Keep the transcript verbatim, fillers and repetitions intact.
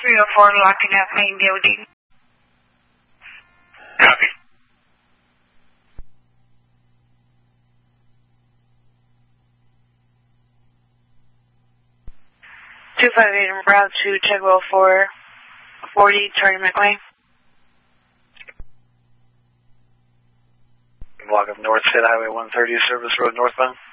three oh four locking up main building. Copy. two five eight en route to Chegwell four forty Tournament Way. Block of North State Highway one thirty, Service Road northbound.